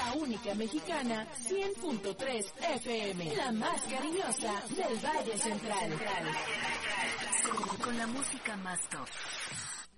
la única mexicana, 100.3 FM, la más cariñosa del Valle Central. Con la música más top.